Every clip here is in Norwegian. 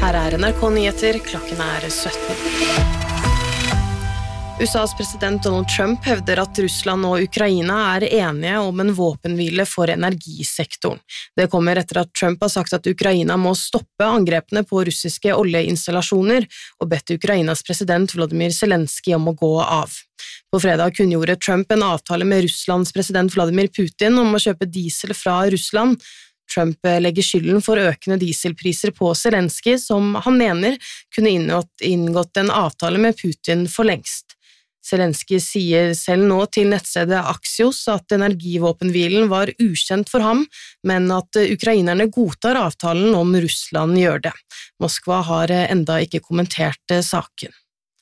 Her NRK Nyheter, klokken 17. USAs president Donald Trump hevder at Russland og Ukraina enige om en våpenhvile for energisektoren. Det kommer etter at Trump har sagt at Ukraina må stoppe angrepene på russiske oljeinstallasjoner og bedt Ukrainas president Volodymyr Zelenskyj om å gå av. På fredag kunngjorde Trump en avtale med Russlands president Vladimir Putin om å kjøpe diesel fra Russland. Trump legger skylden for økende dieselpriser på Zelenskyj, som han mener kunne inngått en avtale med Putin for lengst. Zelenskyj sier selv nå til nettstedet Axios at energivåpenhvilen var ukjent for ham, men at ukrainerne godtar avtalen om Russland gjør det. Moskva har enda ikke kommentert saken.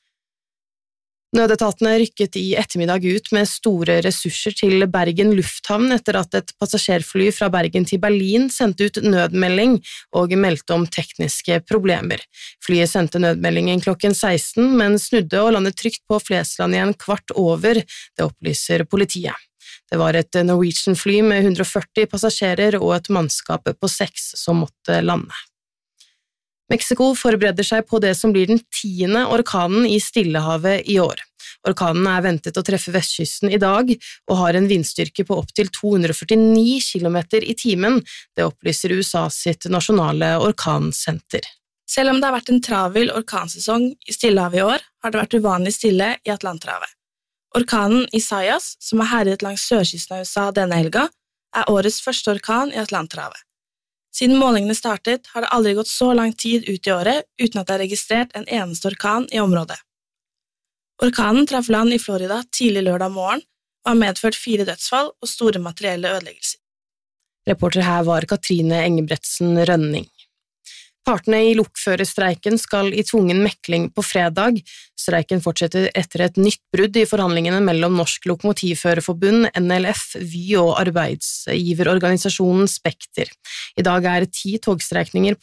Nødetatene rykket i ettermiddag ut med store ressurser til Bergen lufthavn etter at et passasjerfly fra Bergen til Berlin sendte ut nødmelding og meldte om tekniske problemer. Flyet sendte nødmeldingen klokken 16, men snudde og landet trygt på Flesland igjen kvart over, det opplyser politiet. Det var et Norwegian-fly med 140 passasjerer og et mannskap på 6 som måtte lande. Mexico forbereder seg på det som blir den 10. orkanen i Stillehavet i år. Orkanen ventet å treffe vestkysten i dag, og har en vindstyrke på opp til 249 km i timen, det opplyser USA sitt nasjonale orkansenter. Selv om det har vært en travel orkansesong i Stillehavet i år, har det vært uvanlig stille i Atlanterhavet. Orkanen Isaias, som har herjet langs sørkysten av USA denne helga, årets første orkan i Atlanterhavet. Siden målingene startet, har det aldri gått så lang tid ut i året uten at det registrert en eneste orkan i området. Orkanen traff land i Florida tidlig lørdag morgen og har medført 4 dødsfall og store materielle ødeleggelser. Reporter her var Katrine Engebretsen Rønning. Partene i lokførerstreiken skal i tvungen mekling på fredag. Streiken fortsetter etter et nytt brudd i forhandlingene mellom Norsk Lokomotivførerforbund, NLF, Vy og arbeidsgiverorganisasjonen Spekter. I dag 10 togstrekninger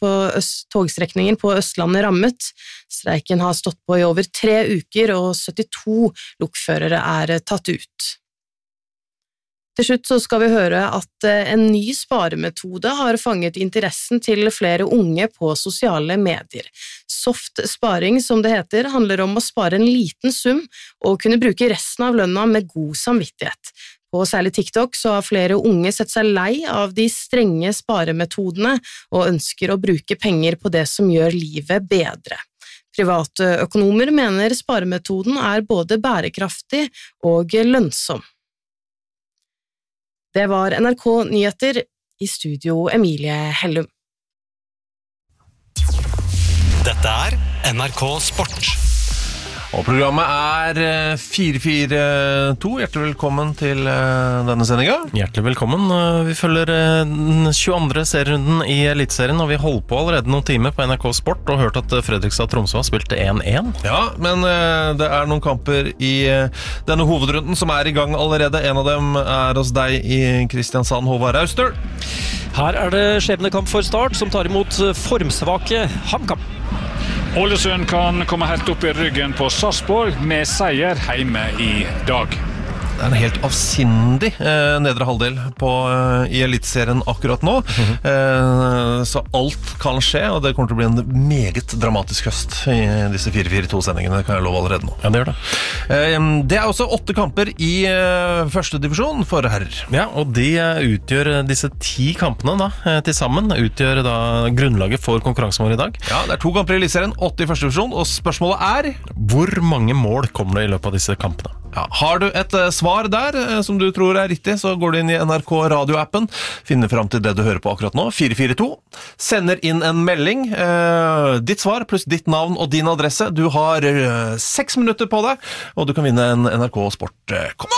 på Østlandet rammet. Streiken har stått på i over 3 uker, og 72 lokførere tatt ut. Til slutt så skal vi høre at en ny sparemetode har fanget interessen til flere unge på sosiale medier. Soft sparing, som det heter, handler om å spare en liten sum og kunne bruke resten av lønna med god samvittighet. På særlig TikTok så har flere unge sett seg lei av de strenge sparemetodene og ønsker å bruke penger på det som gjør livet bedre. Privatøkonomer mener sparemetoden både bærekraftig og lønnsom. Det var NRK Nyheter, i studio Emilie Hellum. Dette NRK Sport. Og programmet 442. Hjertelig velkommen til denne sendingen. Hjertelig velkommen. Vi følger den 22. serierunden i Elitserien, og vi holdt på allerede noen timer på NRK Sport og hørt at Fredrikstad-Tromsø spilte 1-1. Ja, men det noen kamper i denne hovedrunden som i gang allerede. En av dem hos deg i Kristiansand, Håvard Auster. Her det skjebnekamp for Start, som tar imot formsvake HamKam. Ålesund kan komme helt opp i ryggen på Sarpsborg med seier hjemme i dag. Det en helt avsindig nedre halvdel i Elitserien akkurat nå. Så alt kan skje, og det kommer til å bli en meget dramatisk høst i disse 4-4-2-sendingene, det kan jeg love allerede nå. Ja, det gjør det. Det også 8 kamper i første divisjon for herrer. Ja, og de utgjør disse 10 kampene da, til sammen, utgjør da grunnlaget for konkurransen vår i dag. Ja, det 2 kamper i Elitserien, 8 i første divisjon, og spørsmålet hvor mange mål kommer det i løpet av disse kampene? Ja, har du et svar der som du tror riktig, så går du inn i NRK Radio-appen, finner frem til det du hører på akkurat nå, 442, sender inn en melding, ditt svar pluss ditt navn og din adresse. Du har 6 minutter på deg, og du kan vinne en NRK Sport-kopp.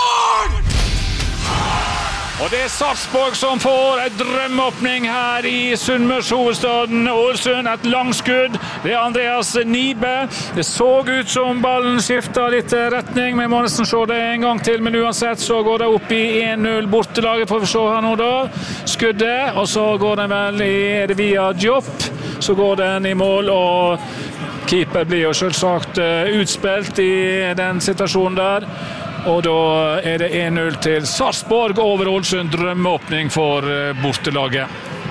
Og det Sarpsborg som får en drømmeåpning her i Sunnmørshovedstaden. Ålesund et langskudd. Det Andreas Nibe. Det så ut som ballen skiftet litt retning, men må nesten se det en gang til. Men uansett så går det opp i 1-0 bortelaget, får vi se her nå da. Skuddet, og så går den vel det via Diop. Så går den i mål, og keeper blir jo selvsagt utspilt i den situasjonen der. Og da det 1-0 til Sarpsborg over Ålesund, drømmeåpning for bortelaget.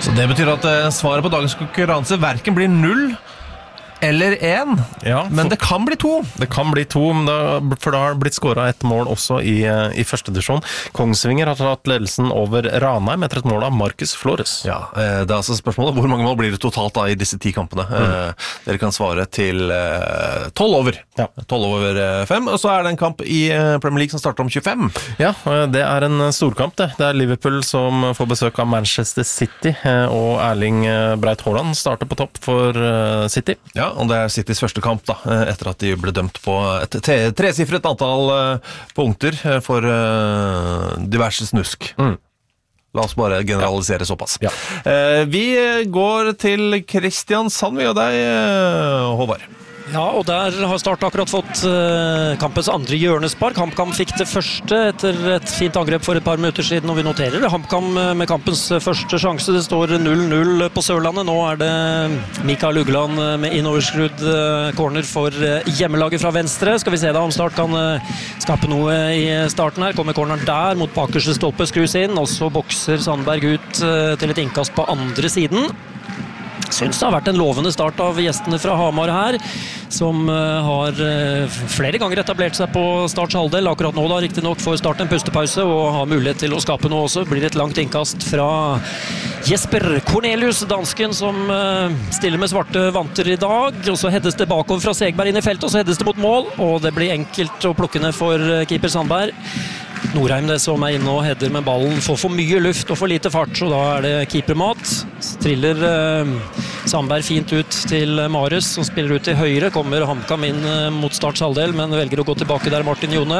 Så det betyr at svaret på dagens konkurranse hverken blir 0 eller 1, men det kan bli 2. Det kan bli 2, for da har det blitt skåret et mål også i første divisjon. Kongsvinger har tatt ledelsen over Ranheim etter et mål av Marcus Flores. Ja, det er altså spørsmålet, hvor mange mål blir det totalt da i disse 10 kampene? Dere kan svare til 12 over. Ja. 12 over 5, og så er det en kamp i Premier League som starter om 25. Ja, det er en storkamp det. Det er Liverpool som får besøk av Manchester City, og Erling Breit Haaland starter på topp for City. Ja, og det er Citys første kamp da, etter at de ble dømt på et tresifret antall punkter for diverse snusk. La oss bare generalisere såpass. Ja. Vi går til Kristiansand, vi og deg, Håvard. Ja, og der har Start akkurat fått kampens andre hjørnespark. HamKam fikk det første etter et fint angrep for et par minutter siden, og vi noterer det. HamKam med kampens første sjanse. Det står 0-0 på Sørlandet. Nå er det Mikael Ugland med innoverskrudd corner for hjemmelaget fra venstre. Skal vi se da om Start kan skape noe i starten her. Kommer corneren der mot bakerste stolpe, skrus inn, og så bokser Sandberg ut til et innkast på andre siden. Synes det har vært en lovende start av gjestene fra Hamar her, som har flere ganger etablert seg på Starts halvdel. Akkurat nå da, riktig nok, får Start en pustepause og har mulighet til å skape noe også. Blir et langt innkast fra Jesper Cornelius, dansken, som stiller med svarte vanter i dag. Og så heades det bakover fra Segberg inn i feltet, og så heades det mot mål, og det blir enkelt å plukke ned for keeper Sandberg. Norheim det som er inne og header med ballen, får for mye luft og for lite fart, så da er det keepermat. Triller Sandberg fint ut til Marius, som spiller ut til høyre. Kommer HamKam inn mot Starts halvdel, men velger å gå tilbake der, Martin Jone.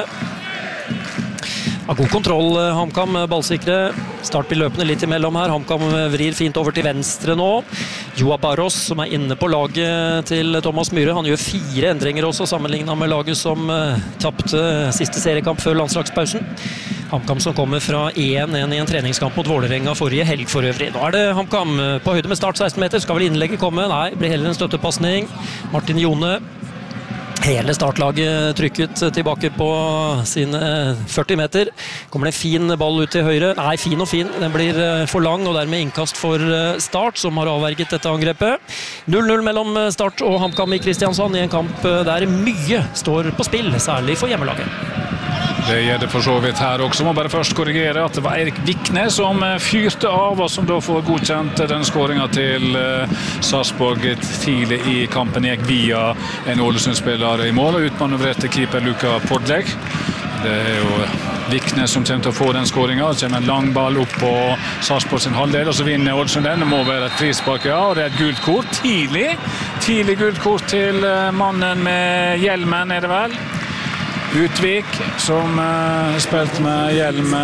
Har god kontroll, HamKam, ballsikre. Start blir løpende litt imellom her. HamKam vrir fint over til venstre nå. Joa Barros, som er inne på laget til Thomas Myhre. Han gjør 4 endringer også, sammenlignet med laget som tappte siste seriekamp før landslagspausen. HamKam som kommer fra 1-1 i en treningskamp mot Vålerenga forrige helg for øvrig. Nå er det HamKam på høyde med Start 16 meter. Skal vel innlegget komme? Nei, blir heller en støttepassning. Martin Jone. Hele startlaget trykket tilbake på sine 40 meter. Kommer det en fin ball ut til høyre? Nei, fin og fin. Den blir for lang, og dermed innkast for Start, som har avverget dette angrepet. 0-0 mellom Start og HamKam i Kristiansand i en kamp der mye står på spill, særlig for hjemmelaget. Det gjør det for så vidt her også. Må bare først korrigere at det var Eirik Vikne som fyrte av, og som da får godkjent den skåringen til Sarpsborg tidlig i kampen. Gikk via en Ålesund-spiller i mål og utmanøvrerte keeper Luka Podleg. Det er jo Vikne som kommer til å få den skåringen. Det kommer en lang ball opp på Sarpsborg sin halvdel, og så vinner Ålesund den. Det må være et frispark, ja, og det er et gult kort. Tidlig gult kort til mannen med hjelmen, er det vel? Utvik, som spilt med hjelm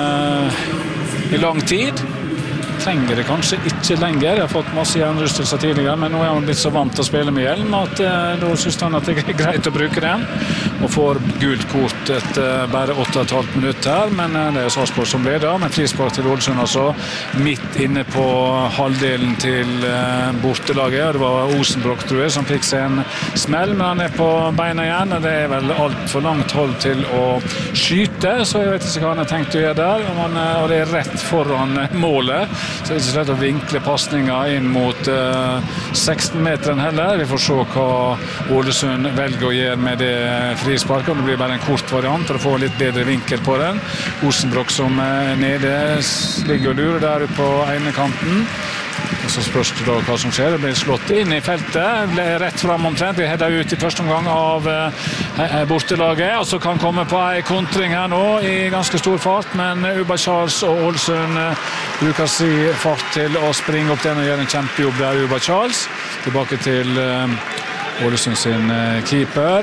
i lang tid. Trenger det kanskje ikke lenger. Jeg har fått masse hjernerystelser tidligere, men nå er han blitt så vant til å spille med hjelm at da synes han at det er greit å bruke den. Og får gult kort etter bare 8,5 minutter her, men det er Sarpsborg som leder, med frispark til Ålesund altså, midt inne på halvdelen til bortelaget. Det var Osenbrokk, tror jeg, som fikk seg en smell, men han er på beina igjen, og det er vel alt for langt hold til å skyte, så jeg vet ikke hva han har tenkt å gjøre der, og det er rett foran målet. Så det er ikke slett å vinkle passninger inn mot 16-meteren heller. Vi får se hva Ålesund velger å gjøre med det frisparket. Det blir bare en kort variant for å få litt bedre vinkel på den. Osenbrokk som er nede, ligger og lurer der på ene kanten. Og så spørs det da hva som skjer. Det blir slått inn i feltet, ble rett frem omtrent. Vi header ut i første omgang av bortelaget, og så kan komme på en kontring her nå i ganske stor fart, men Uba Charles og Ålesund bruker si fart til å springe opp den og gjøre en kjempejobb der, Uba Charles. Tilbake til Ålesund sin keeper.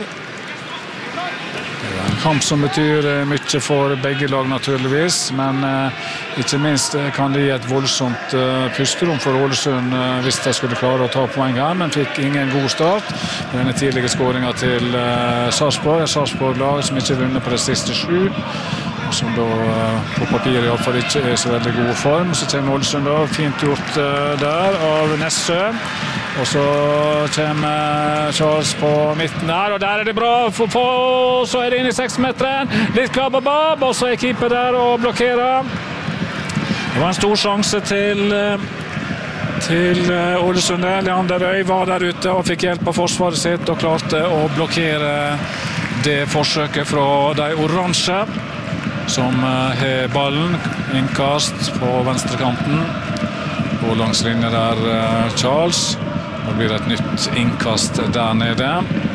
En kamp som betyr mye for begge lag naturligvis, men ikke minst kan det gi et voldsomt pusterom for Ålesund hvis de skulle klare å ta poeng her, men fikk ingen god start. Denne tidlige skåringen til Sarpsborg, et Sarpsborg-lag som ikke vunnet på de siste 7, og som da på papiret i hvert fall ikke er så veldig god form. Så kommer Ålesund da, fint gjort der av Nessø. Og så kommer Charles på midten der, og der er det bra så er det inn i 6-meteren. Litt klabbabab, og så er keeper der og blokkerer. Det var en stor sjanse til til Ålesund. Leander Røy var der ute og fikk hjelp av forsvaret sitt og klarte å blokkere det forsøket fra de oransje, som har ballen, innkast på venstrekanten og langs linje der Charles. Nå blir det et nytt innkast der nede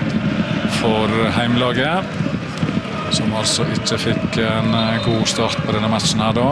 for heimlaget, som altså ikke fikk en god start på denne matchen her da.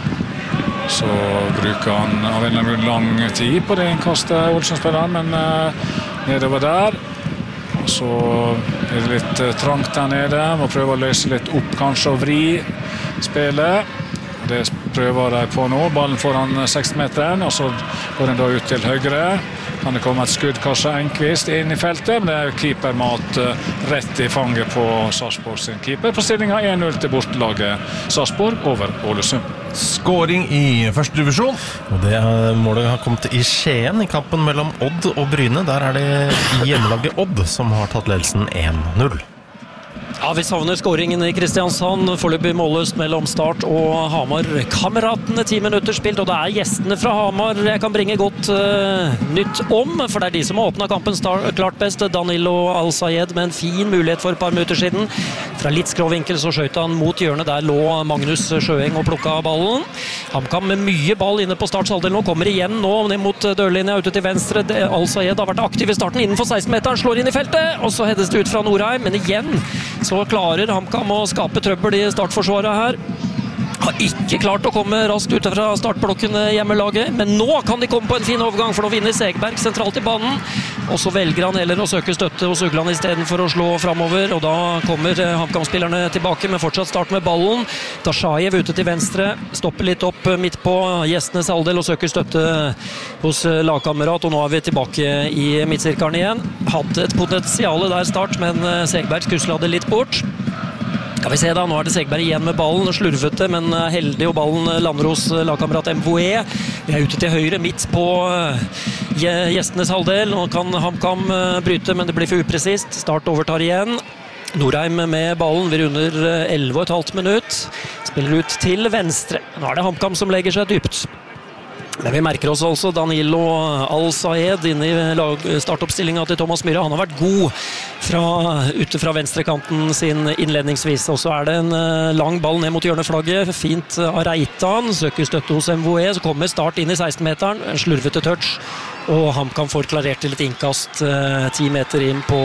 Så bruker han av en lang tid på det innkastet Ålesund-spilleren, men nedover der. Og så er det litt trangt der nede, må prøve å løse litt opp kanskje og vri spillet. Det prøver de på nå, ballen foran 16-meteren, og så går den da ut til høyre. Kan det komme et skudd kanskje Enqvist inn i feltet, men det er keepermat rett i fanget på Sarpsborg sin keeper. På stillingen 1-0 til bortelaget Sarpsborg over Ålesund. Skåring i første divisjon. Og det målet har kommet i Skien i kampen mellom Odd og Bryne. Der er det hjemmelaget Odd som har tatt ledelsen 1-0. Ja, vi savner skåringen i Kristiansand. Foreløpig målløst mellom Start og Hamar. Kameratene 10 minutter spilt, og det er gjestene fra Hamar jeg kan bringe godt nytt om, for det er de som har åpnet kampen klart best. Danilo Al-Sayed med en fin mulighet for et par minutter siden. Fra litt skrå vinkel så skjøt han mot hjørnet. Der lå Magnus Sjøeng og plukket ballen. HamKam med mye ball inne på Starts halvdel nå. Kommer igjen nå ned mot dørlinja ute til venstre. Al-Sayed har vært aktiv i starten innenfor 16-meteren, slår inn i feltet, og så heades det ut fra Norheim, men igjen så klarer HamKam å skape trøbbel i startforsvaret her. Har ikke klart å komme raskt ut fra startblokken hjemmelaget, men nå kan de komme på en fin overgang, for nå vinner Segberg sentralt i banen, og så velger han heller å søke støtte hos Ugland i stedet for å slå fremover, og da kommer HamKam-spillerne tilbake, men fortsatt start med ballen. Dashajev ute til venstre, stopper litt opp midt på gjestenes halvdel og søker støtte hos lagkamerat, og nå er vi tilbake i midtsirkelen igjen. Hadde et potensial der Start, men Segberg skusla det litt bort. Skal vi se da, nå er det Segberg igjen med ballen, slurvete, men heldig, og ballen lander hos lagkamerat Mvoe. Vi er ute til høyre, midt på gjestenes halvdel. Nå kan HamKam bryte, men det blir for upresist. Start overtar igjen. Norheim med ballen, vi runder 11,5 minutt. Spiller ut til venstre. Nå er det HamKam som legger seg dypt. Men vi merker oss altså Danilo Al-Sayed inne i startoppstillingen til Thomas Myhre. Han har vært god ute fra venstrekanten sin innledningsvis. Og så er det en lang ball ned mot hjørneflagget. Fint av Reitan. Søker støtte hos Mvoe. Så kommer Start inn i 16-meteren. Slurvete touch. Og HamKam får klarert til et innkast 10 meter inn på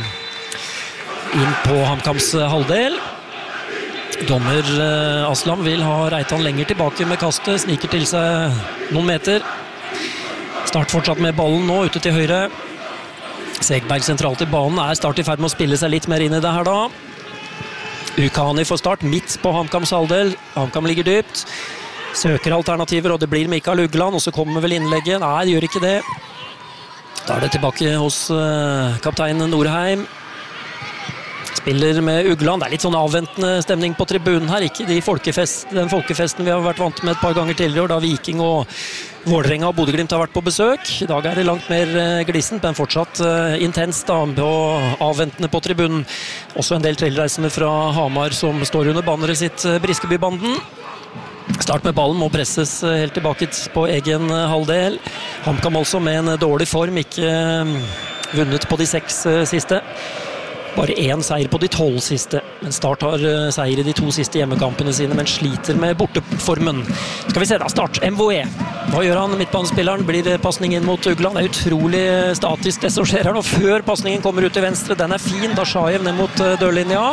HamKams halvdel. Dommer Aslam vil ha Reitan lenger tilbake med kastet, sniker til seg noen meter. Start fortsatt med ballen nå, ute til høyre. Segberg sentralt i banen, er Start i ferd med å spille seg litt mer inn i det her da. Ukani får Start midt på HamKams halvdel. HamKam ligger dypt. Søker alternativer, og det blir Mikael Ugland, og så kommer vel innlegget. Nei, det gjør ikke det. Da er det tilbake hos kaptein Norheim. Spiller med Ugland. Det er litt sånn avventende stemning på tribunen her, ikke den folkefesten vi har vært vant med et par ganger tidligere, da Viking og Vålerenga og Bodø-Glimt har vært på besøk. I dag er det langt mer glissent, men fortsatt intenst da, og avventende på tribunen. Også en del tilreisende fra Hamar som står under banneret sitt Briskebybanden. Start med ballen må presses helt tilbake på egen halvdel. HamKam også med en dårlig form, ikke vunnet på de 6 siste. Bare 1 seier på de 12 siste, men Start har seier i de 2 siste hjemmekampene sine, men sliter med borteformen. Skal vi se da, Start, Mvoe. Hva gjør han, midtbanespilleren? Blir passning inn mot Ugland? Det er utrolig statisk det som skjer her nå, før passningen kommer ut til venstre. Den er fin, Dashajev ned mot dørlinja.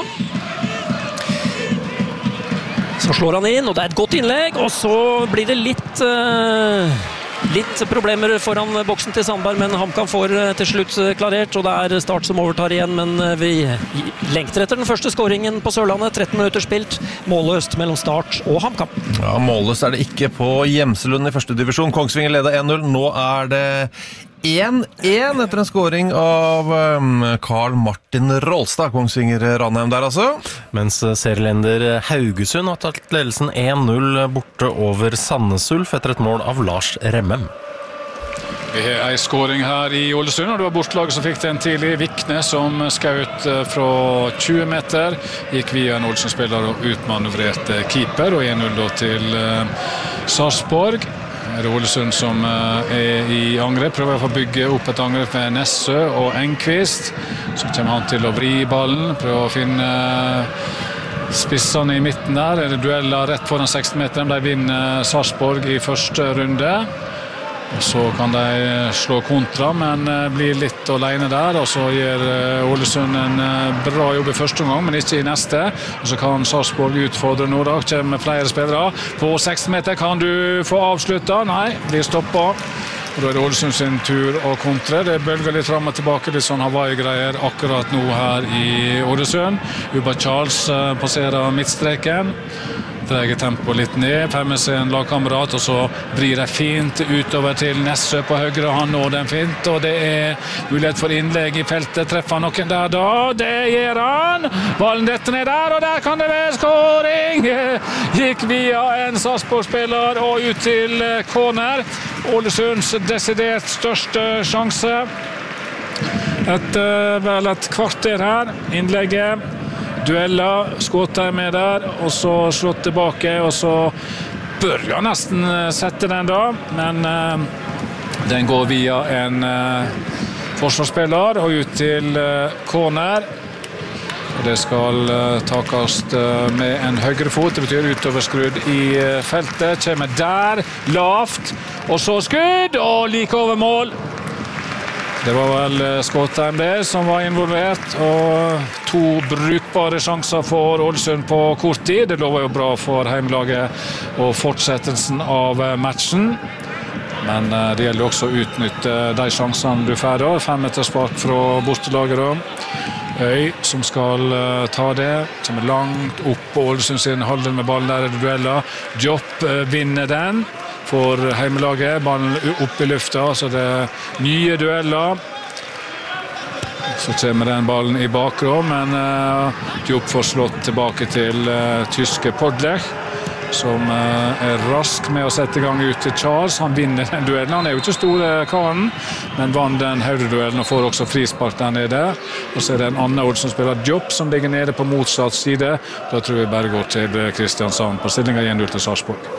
Så slår han inn, og det er et godt innlegg, og så blir det litt problemer foran boksen til Sandberg, men HamKam får til slutt klarert, og det er Start som overtar igjen, men vi lengter etter den første skåringen på Sørlandet. 13 minutter spilt, målløst mellom Start og HamKam. Ja, målløst er det ikke på Gjemselund i første divisjon. Kongsvinger leder 1-0. Nå er det 1-1 etter en skåring av Karl Martin Rolstad. Kongsvinger Ranheim der altså. Mens serielender Haugesund har tatt ledelsen 1-0 borte over Sandnes Ulf etter et mål av Lars Remmem. Vi har en skåring her i Ålesund, og det var bortelaget som fikk den tidlig. Vikne som skjøt fra 20 meter, gikk via en Ålesund-spiller og utmanøvrerte keeper, og 1-0 da til Sarpsborg. er det Ålesund som er i angrep. Prøver å få bygge opp et angrep med Nessø og Engqvist. Så kommer han til å vri ballen, prøve å finne spissene i midten der. Er det dueller rett foran 16-meteren. De vinner Sarpsborg i første runde. Og så kan de slå kontra, men blir litt alene der, og så gjør Ålesund en bra jobb i første omgang, men ikke i neste. Og så kan Sarpsborg utfordre Nordag, kommer flere spillere. På 16 meter kan du få avsluttet. Nei, blir stoppet. Og da er det Ålesund sin tur å kontre. Det bølger litt frem og tilbake, litt sånn Hawaii-greier akkurat nå her i Ålesund. Uba Charles passerer midtstreken. Dreier tempo litt ned, får med seg en lagkamerat, og så vrir de fint utover til Nessø på høyre. Han når den fint, og det er mulighet for innlegg i feltet. Treffer noen der da? Det gjør han! Ballen detter ned der, og der kan det være skåring! Gikk via en Sarpsborg-spiller og ut til corner. Ålesunds desidert største sjanse. Vel et kvarter her. Innlegget. Dueller, Skåttheim med der, og så slått tilbake, og så bør jeg nesten sette den da, men den går via en forsvarsspiller og ut til corner. Og det skal takes med en høyre fot, det betyr utoverskrudd i feltet, kommer der, lavt, og så skudd, og like over mål. Det var vel Skåttheim det som var involvert, og 2 brukbare sjanser for Ålesund på kort tid. Det lover jo bra for heimelaget og fortsettelsen av matchen. Men det gjelder også å utnytte de sjansene du får da. 5-meterspark fra bortelagere. Øy som skal ta det, som er langt opp på Ålesund sin halvdel med ballen. Der er det dueller. Jopp vinner den for heimelaget, ballen opp i lufta, så det er nye dueller. Så kommer den ballen i bakrom, men Diop får slått tilbake til tyske Podlech, som er rask med å sette i gang ut til Charles. Han vinner den duellen, han er jo ikke store karen, men vann den høyre-duellen og får også frispark der nede. Og så er det en annen ord som spiller Diop, som ligger nede på motsatt side. Da tror vi bare går til Kristiansand på stillingen 1-0 til Sarpsborg.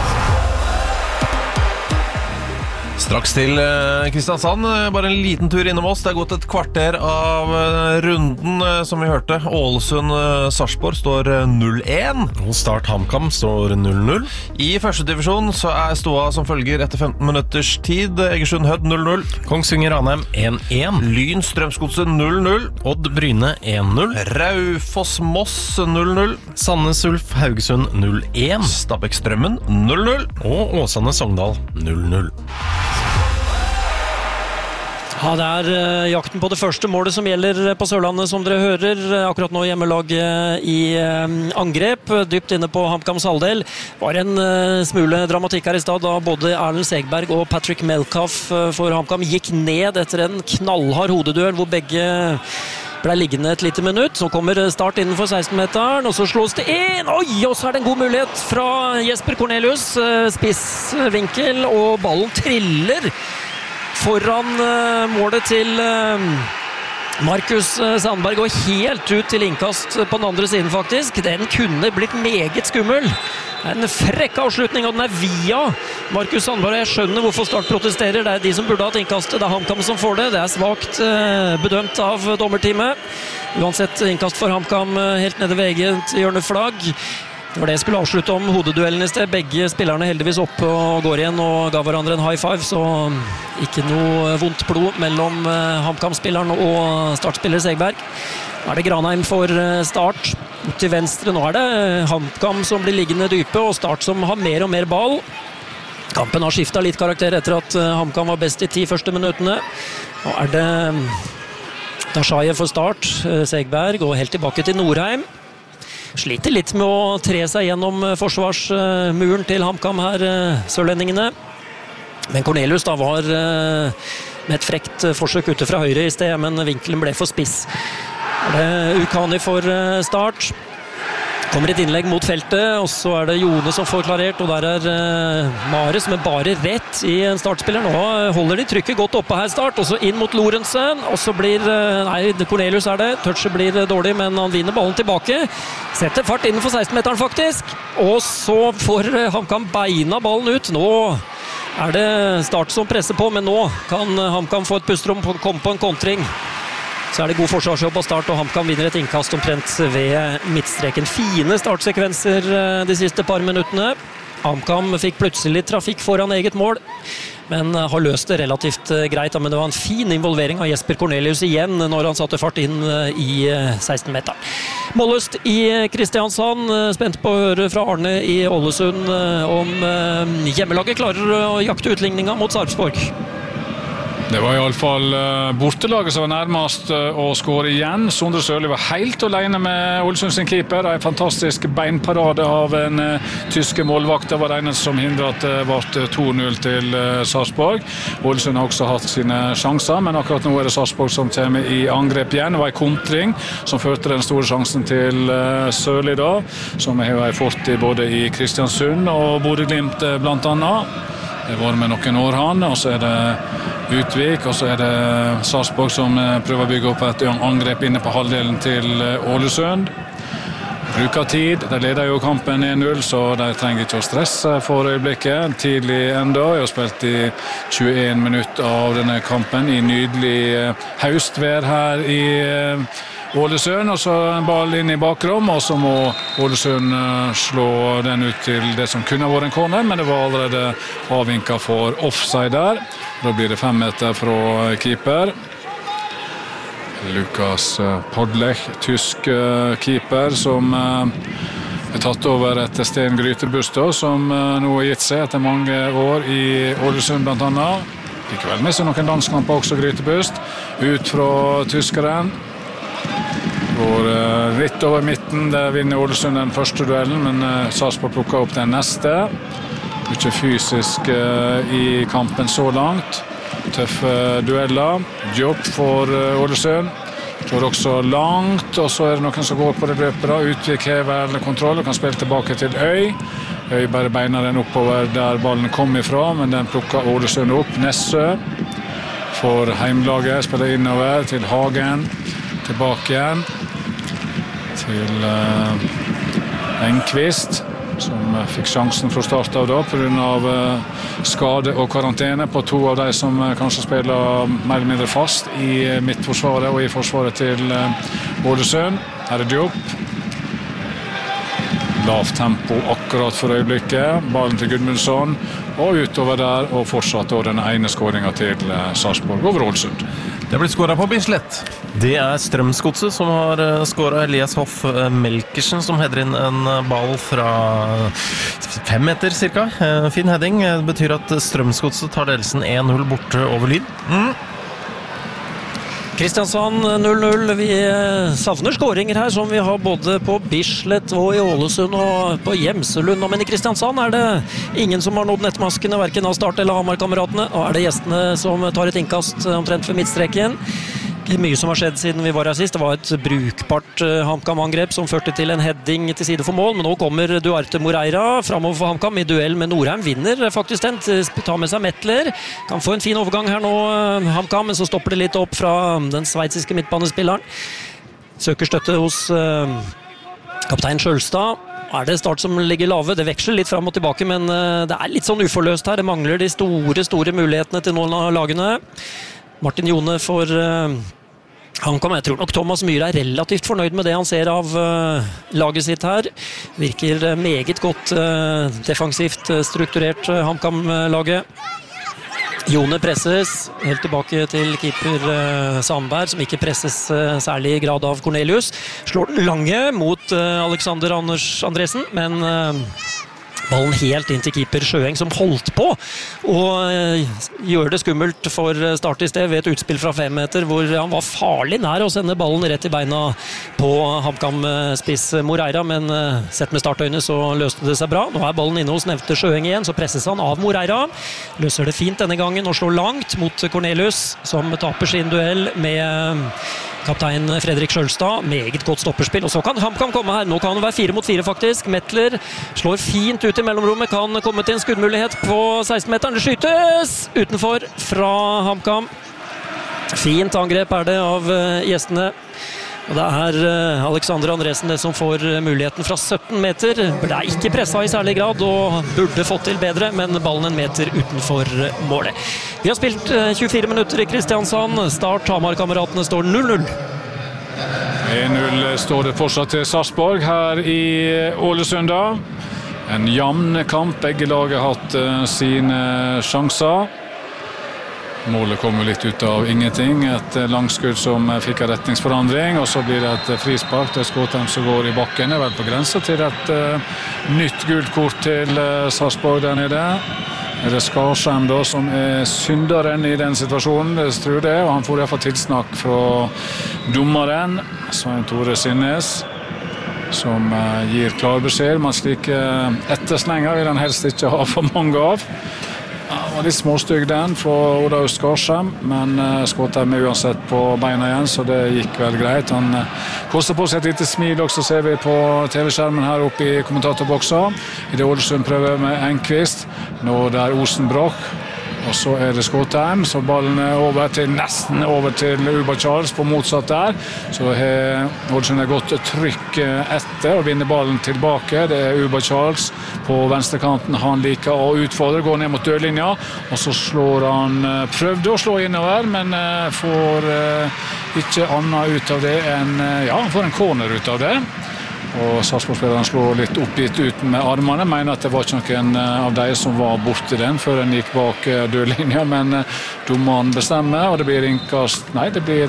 Straks til Kristiansand, bare en liten tur innom oss. Det er gått et kvarter av runden, som vi hørte. Ålesund-Sarpsborg står 0-1. Og Start HamKam står 0-0. I første divisjon så er ståa som følger etter 15 minutters tid. Egersund Hødd 0-0. Kongsvinger Ranheim 1-1. Lyn Strømsgodset 0-0. Odd Bryne 1-0. Raufoss Moss 0-0. Sandnes Ulf Haugesund 0-1. Stabæk Strømmen 0-0. Og Åsane Sogndal 0-0. Ja, det er jakten på det første målet som gjelder på Sørlandet, som dere hører. Akkurat nå hjemmelaget i angrep, dypt inne på HamKams halvdel. Var en smule dramatikk her i stad, da både Erlend Segberg og Patrick Melcalf for HamKam gikk ned etter en knallhard hodeduell, hvor begge ble liggende et lite minutt. Så kommer Start innenfor 16-meteren, og så slås det inn. Oi, og så er det en god mulighet fra Jesper Cornelius. Spissvinkel, og ballen triller foran målet til Markus Sandberg, og helt ut til innkast på den andre siden faktisk. Den kunne blitt meget skummel. En frekk avslutning, og den er via Markus Sandberg. Jeg skjønner hvorfor Start protesterer. Det er de som burde hatt innkastet. Det er HamKam som får det. Det er svagt bedømt av dommerteamet. Uansett innkast for HamKam helt nede ved eget hjørneflagg. Det var det jeg skulle avslutte om hodeduellen i sted. Begge spillerne heldigvis oppe og går igjen og ga hverandre en high five, så ikke noe vondt blod mellom HamKam-spilleren og Start-spiller Segberg. Nå er det Granheim for Start ut til venstre. Nå er det HamKam som blir liggende dype, og Start som har mer og mer ball. Kampen har skiftet litt karakter etter at HamKam var best i 10 første minuttene. Nå er det Dashajev for Start, Segberg, og helt tilbake til Norheim. Sliter litt med å tre seg gjennom forsvarsmuren til HamKam her, sørlendingene. Men Cornelius da var med et frekt forsøk ute fra høyre i sted, men vinkelen ble for spiss. Det er Ukani for Start. Kommer et innlegg mot feltet, og så er det Jone som får klarert, og der er Mare som er bare rett i en Startspiller. Nå holder de trykket godt oppe her, Start, og så inn mot Lorentzen, og så blir, nei, Cornelius er det, touchet blir dårlig, men han vinner ballen tilbake, setter fart innenfor 16-meteren faktisk, og så får HamKam beina ballen ut. Nå det Start som presser på, men nå kan HamKam få et pusterom og komme på en kontring. Så det god forsvarsjobb av Start, og HamKam vinner et innkast omtrent ved midtstreken. Fine startsekvenser de siste par minuttene. HamKam fikk plutselig trafikk foran eget mål, men har løst det relativt greit. Men det var en fin involvering av Jesper Cornelius igjen når han satte fart inn i 16-meteren. Målløst i Kristiansand, spent på å høre fra Arne i Ålesund om hjemmelaget klarer å jakte utligninga mot Sarpsborg. Det var i alle fall bortelaget som var nærmest å skåre igjen. Sondre Sørli var helt alene med Ålesund sin keeper. En fantastisk beinparade av en tyske målvakt. Det var det eneste som hindret at det ble 2-0 til Sarpsborg. Ålesund har også hatt sine sjanser, men akkurat nå det Sarpsborg som kommer i angrep igjen. Det var en kontring som førte den store sjansen til Sørli da, som har fått både i Kristiansund og Bodø/Glimt blant annet. Det var med noen år han, og så det Utvik, og så det Sarpsborg som prøver å bygge opp et angrep inne på halvdelen til Ålesund. Bruker tid, de leder jo kampen 1-0, så de trenger ikke å stresse for øyeblikket. Tidlig enda, jeg har spilt i 21 minutter av denne kampen i nydelig høstvær her i Ålesund, og så en ball inn i bakrom, og så må Ålesund slå den ut til det som kunne vært en corner, men det var allerede avvinket for offside der. Da blir det 5 meter fra keeper. Lukas Podlech, tysk keeper, som tatt over etter Sten Gryterbustad, som nå har gitt seg etter mange år i Ålesund blant annet. Fikk vel med seg noen landskamper også, Grytebust. Ut fra tyskeren. Går litt over midten, der vinner Ålesund den første duellen, men Sarpsborg plukker opp den neste. Mye fysisk i kampen så langt. Tøffe dueller. Jobb for Ålesund. Går også langt, og så det noen som går på det løpet. Utvik hever kontroll og kan spille tilbake til Øy. Øy bare beiner den oppover der ballen kom ifra, men den plukker Ålesund opp. Nessø for heimlaget, spiller innover til Hagen. Tilbake igjen til Engqvist, som fikk sjansen fra start av da, på grunn av skade og karantene på 2 av de som kanskje spiller mer eller mindre fast i midtforsvaret og i forsvaret til Ålesund. Her det Diop. Lavt tempo akkurat for øyeblikket. Ballen til Gudmundsson, og utover der, og fortsatt den ene skåringen til Sarpsborg over Ålesund. Det blir skåret på Bislett. Det Strømsgodset som har skåret. Elias Hoff Melkersen som header inn en ball fra 5 meter cirka. Fin heading. Det betyr at Strømsgodset tar ledelsen 1-0 borte over Lyn. Kristiansand 0-0. Vi savner skåringer her, som vi har både på Bislett og i Ålesund og på Gjemselund. Men i Kristiansand det ingen som har nådd nettmaskene, hverken av Start eller Hamar-kameratene. Og det gjestene som tar et innkast omtrent ved midtstreken. Mye som har skjedd siden vi var her sist. Det var et brukbart HamKam-angrep som førte til en heading til side for mål, men nå kommer Duarte Moreira fremover for HamKam i duell med Norheim, vinner faktisk den, tar med seg Mettler, kan få en fin overgang her nå HamKam, men så stopper det litt opp fra den sveitsiske midtbanespilleren. Søker støtte hos kaptein Skjølstad. Det Start som ligger lave, det veksler litt frem og tilbake, men det litt sånn uforløst her, det mangler de store mulighetene til noen av lagene. Martin Jone for HamKam. Jeg tror nok Thomas Myhre relativt fornøyd med det han ser av laget sitt her. Virker meget godt defensivt strukturert HamKam-laget. Jone presses helt tilbake til keeper Sandberg, som ikke presses særlig i grad av Cornelius. Slår den lange mot Alexander Andresen, men ballen helt inn til keeper Sjøeng, som holdt på og gjør det skummelt for Start i sted ved et utspill fra 5 meter, hvor han var farlig nær å sende ballen rett i beina på HamKam-spiss Moreira, men sett med startøyne så løste det seg bra. Nå ballen inne hos nevnte Sjøeng igjen, så presses han av Moreira. Løser det fint denne gangen og slår langt mot Cornelius, som taper sin duell med kaptein Fredrik Skjølstad. Meget godt stopperspill, og så kan HamKam komme her. Nå kan det være 4 mot 4 faktisk. Mettler slår fint ut i mellomrommet, kan komme til en skuddmulighet på 16-meteren. Det skytes utenfor fra HamKam. Fint angrep det av gjestene. Og det Alexander Andresen det som får muligheten fra 17 meter. Det ikke presset i særlig grad og burde fått til bedre, men ballen en meter utenfor målet. Vi har spilt 24 minutter i Kristiansand. Start Hamar-kameratene står 0-0. 1-0 står det fortsatt til Sarpsborg her i Ålesund. En jevn kamp. Begge lag har hatt sine sjanser. Målet kommer litt ut av ingenting. Et langskudd som fikk en retningsforandring, og så blir det et frispark. Det Skåtheim som går i bakken. Det vel på grensen til et nytt gult kort til Sarpsborg der nede. Det Skarsheim da som synderen i den situasjonen, det tror jeg, og han får i hvert fall tilsnakk fra dommeren, Svein Tore Sinnes, som gir klar beskjed. Man slike etterslenger vil han helst ikke ha for mange av. Det var litt småstygg den for Oda Skarsheim, men Skåtheim uansett på beina igjen, så det gikk vel greit. Han kostet på seg et lite smil også, ser vi på TV-skjermen her oppe i kommentatorboksen. I det Ålesund prøver med Enqvist, nå det Osenbroch, og så det Skåtheim, så ballen nesten over til Uba Charles på motsatt der. Så Ålesund har gått trykk etter og vinner ballen tilbake. Det Uba Charles på venstrekanten. Han liker å utfordre, går ned mot dørlinja, og så slår han, prøvde å slå innover, men får ikke annet ut av det enn, han får en corner ut av det. Og Sarpsborg-spilleren slår litt oppgitt ut med armene, mener at det var ikke noen av de som var borte den før den gikk bak dørlinja, men dommeren bestemmer, og det blir innkast, det blir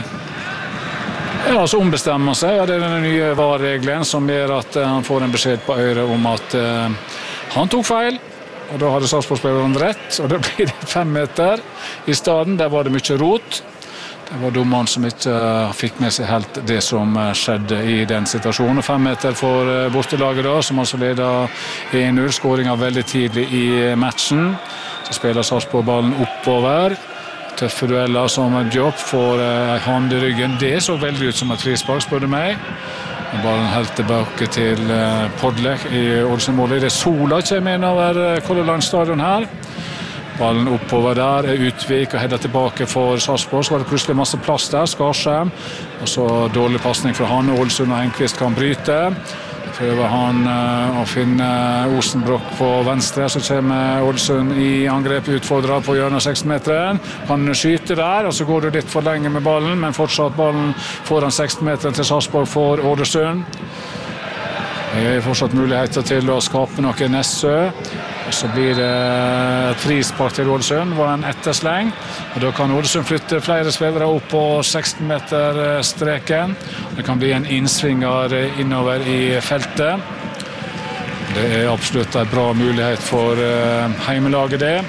så ombestemmer seg, det den nye VAR-regelen som gjør at han får en beskjed på øret om at han tok feil, og da hadde Sarpsborg-spilleren rett, og da blir det 5 meter i stedet. Der var det mye rot. Det var dommeren som ikke fikk med seg helt det som skjedde i den situasjonen. 5 meter for bortelaget da, som altså leder 1-0. Skåringen veldig tidlig i matchen. Så spiller Sarpsborg ballen oppover. Tøffe dueller som Diop får en hand i ryggen. Det så veldig ut som et frispark, spør du meg. Ballen helt tilbake til Podlek i Ålesund-målet. Det Sola kommer inn over Color Line stadion her. Ballen oppover der, Utvik og header tilbake for Sarpsborg. Så var det plutselig masse plass der, Skarsheim. Og så dårlig passning fra han, Ålesund og Enqvist kan bryte. Prøver han å finne Osenbroch på venstre, så kommer Ålesund i angrep, utfordrer på hjørnet 16-meteren. Han skyter der, og så går det litt for lenge med ballen, men fortsatt ballen foran 16-meteren til Sarpsborg for Ålesund. Det er fortsatt muligheter til å skape noe i Nessø. Og så blir det et frispark til Ålesund, var en ettersleng. Og da kan Ålesund flytte flere spillere opp på 16-meter-streken. Det kan bli en innsvinger innover i feltet. Det er absolutt en bra mulighet for heimelaget det.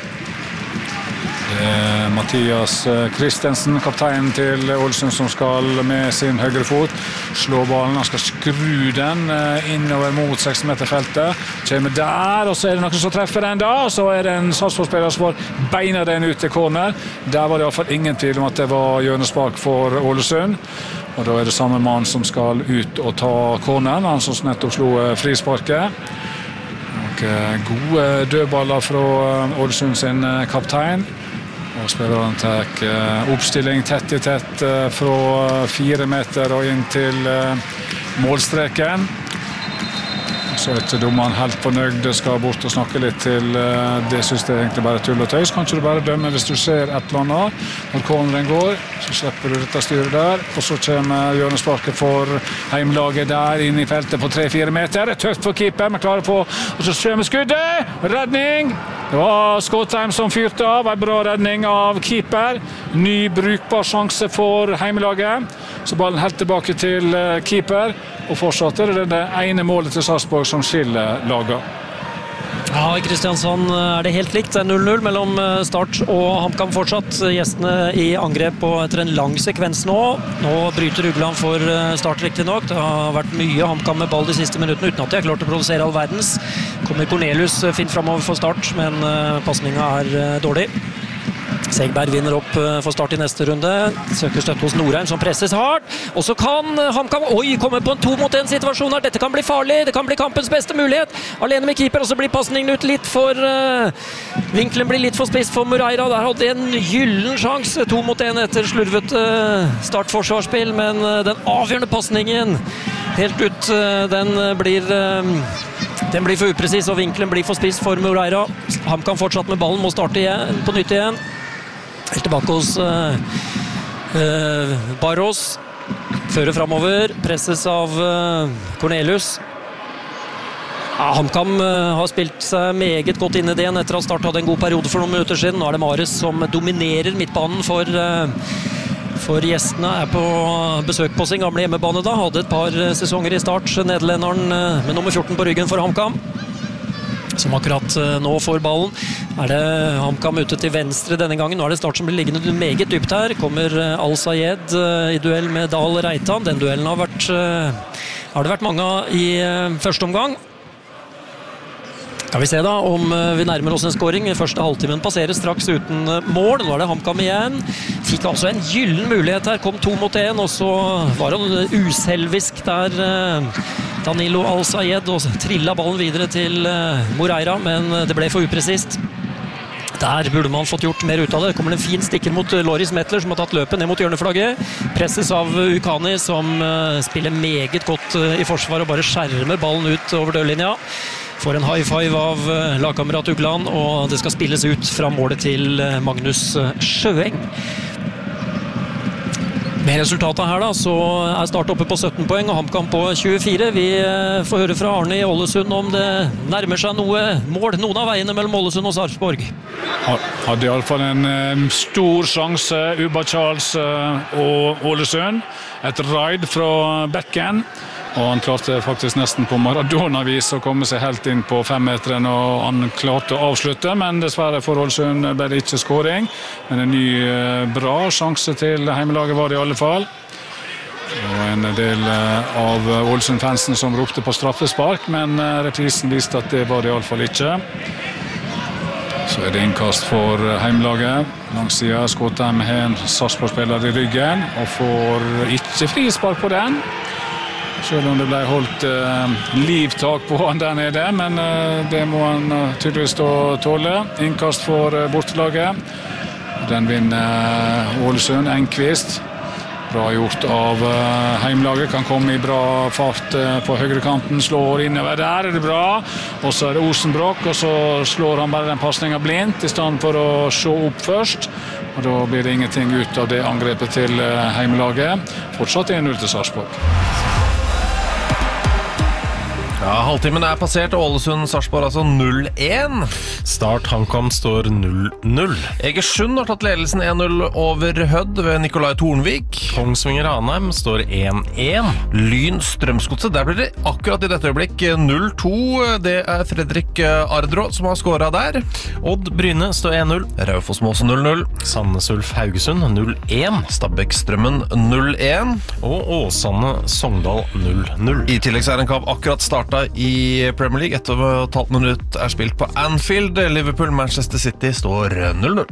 Mathias Christensen, kapteinen til Ålesund, som skal med sin høyre fot slå ballen. Han skal skru den innover mot 16-meter-feltet. Kommer der, og så det noen som treffer den da, og så det en Sarpsborg-spiller som får beina den ut til corner. Der var det i hvert fall ingen tvil om at det var hjørnespark for Ålesund. Og da det samme mann som skal ut og ta corneren, han som nettopp slo frisparket. Og gode dødballer fra Ålesund sin kaptein. Og spilleren tar oppstilling tett i tett fra 4 meter og inn til målstreken. Så ikke dommeren helt fornøyd, skal bort og snakke litt til det synes jeg egentlig bare tull og tøys. Kanskje du bare dømmer hvis du ser et eller annet. Når corneren går, så slipper du dette styret der. Og så kommer hjørnesparket for heimlaget der inn i feltet på 3-4 meter. Det tøft for keeper, men klarer på. Og så kommer skuddet! Redning! Det var Skåtheim som fyrte av. En bra redning av keeper. Ny brukbar sjanse for heimelaget. Så ballen helt tilbake til keeper. Og fortsatt det ene målet til Sarpsborg som skiller laget. Ja, i Kristiansand det helt likt. Det 0-0 mellom Start og HamKam fortsatt. Gjestene i angrep og etter en lang sekvens nå. Nå bryter Ugland for Start riktig nok. Det har vært mye HamKam med ball de siste minuttene uten at de har klart å produsere all verdens. Kommer Cornelius fint fremover for Start, men passningen dårlig. Segberg vinner opp for start i neste runde. Søker støtte hos Norheim, som presses hardt. Og så kan HamKam komme på en 2-mot-1-situasjon her. Dette kan bli farlig. Det kan bli kampens beste mulighet. Alene med keeper, og så blir passningen ut litt for vinkelen blir litt for spiss for Moreira. Der hadde en gyllen sjanse. 2-mot-1 etter slurvete startforsvarsspill, men den avgjørende passningen helt ut, den blir for upresis, og vinkelen blir for spiss for Moreira. HamKam fortsatt med ballen, må starte igjen, på nytt igjen. Helt tilbake hos Barros. Fører fremover, presses av Cornelius. HamKam har spilt seg meget godt inn i det igjen etter at Start hadde en god periode for noen minutter siden. Nå er det Mares som dominerer midtbanen for gjestene. Er på besøk på sin gamle hjemmebane da. Hadde et par sesonger i Start, nederlenderen med nummer 14 på ryggen for HamKam, som akkurat nå får ballen. Er det HamKam ute til venstre denne gangen? Nå er det Start som blir liggende meget dypt her. Kommer Al-Sayed i duell med Dahl Reitan. Den duellen har det vært mange i første omgang. Kan vi se da om vi nærmer oss en scoring. Første halvtimen passerer straks uten mål. Nå er det HamKam igjen. Fikk altså en gyllen mulighet her. Kom 2-mot-1, og så var han uselvisk der, Danilo Al-Sayed, og trilla ballen videre til Moreira, men det ble for upresist. Der burde man fått gjort mer ut av det. Kommer en fin stikker mot Loris Mettler, som har tatt løpet ned mot hjørneflagget. Presses av Ukani, som spiller meget godt i forsvar og bare skjermer ballen ut over dørlinja. Får en high five av lagkamerat Ugland, og det skal spilles ut fra målet til Magnus Sjøeng. Med resultatet her da, så er Start oppe på 17 poeng og HamKam på 24. Vi får høre fra Arne i Ålesund om det nærmer seg noen av veiene mellom Ålesund og Sarpsborg. Hadde i alle fall en stor sjanse, Uba Charles og Ålesund. Et raid fra bekken. Og han klarte faktisk nesten på Maradona-vis å komme seg helt inn på 5-meteren, og han klarte å avslutte, men dessverre for Ålesund ble det ikke skåring. Men en ny bra sjanse til heimelaget var det i alle fall. Og en del av Ålesund-fansen som ropte på straffespark, men reprisen viste at det var det i alle fall ikke. Så er det innkast for heimelaget. Langs siden Skåtheim har en Sarpsborg-spiller i ryggen, og får ikke frispark på den. Selv om det ble holdt livtak på han der nede, men det må han tydeligvis tåle. Innkast for bortelaget. Den vinner Ålesund, Enqvist. Bra gjort av heimlaget, kan komme i bra fart på høyrekanten, slår innover, der er det bra. Og så er det Osenbrokk, og så slår han bare den passningen blindt, i stedet for å se opp først. Og da blir det ingenting ut av det angrepet til heimlaget. Fortsatt 1-0 til Sarpsborg. Ja, halvtimen er passert, og Ålesund-Sarpsborg altså 0-1. Start HamKam står 0-0. Egersund har tatt ledelsen 1-0 over Hødd ved Nikolai Tornvik. Kongsvinger-Ranheim står 1-1. Lyn-Strømsgodset, der blir det akkurat i dette øyeblikk 0-2. Det er Fredrik Ardrå som har skåret der. Odd-Bryne står 1-0. Raufoss-Måsen 0-0. Sandnes-Ulf-Haugesund 0-1. Stabæk-Strømmen 0-1. Og Åsane-Sogndal 0-0. I tillegg så er en kamp akkurat startet i Premier League. 1,5 minutt er spilt på Anfield. Liverpool-Manchester City står 0-0.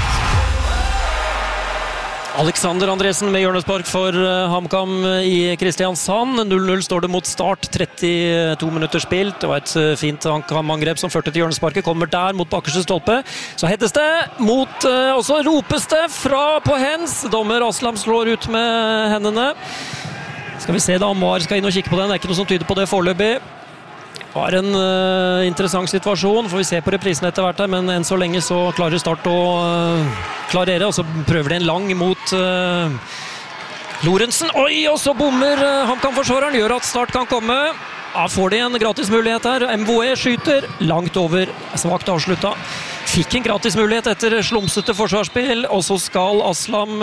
Alexander Andresen med hjørnespark for HamKam i Kristiansand. 0-0 står det mot Start. 32 minutter spilt. Det var et fint HamKam-angrep som førte til hjørnesparket. Kommer der mot bakerste stolpe. Så hettes det mot, og så ropes det fra på hens. Dommer Aslam slår ut med hendene. Skal vi se da om VAR skal inn og kikke på den. Det er ikke noe som tyder på det foreløpig. Det var en interessant situasjon. Får vi se på reprisen etter hvert her, men enn så lenge så klarer Start å klarere, og så prøver de en lang mot Lorentzen. Oi, og så bommer HamKam-forsvareren, gjør at Start kan komme. Ja, får de en gratis mulighet her. MVE skyter langt over, svagt avslutta. Fikk en gratis mulighet etter slumsete forsvarsspill, og så skal Aslam